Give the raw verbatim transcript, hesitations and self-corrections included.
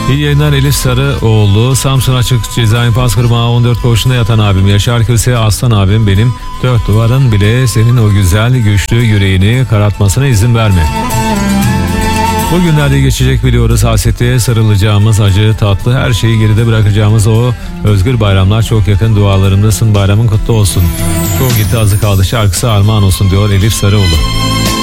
İyi yayınlar Elif Sarıoğlu. Samsun Açık Ceza İnfaz Kırmağı on dört koğuşunda yatan abim. Yaşar Köse aslan abim benim. Dört duvarın bile senin o güzel güçlü yüreğini karartmasına izin verme. Bugünlerde geçecek biliyoruz, hasrete sarılacağımız, acı tatlı her şeyi geride bırakacağımız o özgür bayramlar çok yakın, dualarımdasın, bayramın kutlu olsun. Çoğu gitti azı kaldı şarkısı armağan olsun diyor Elif Sarıoğlu.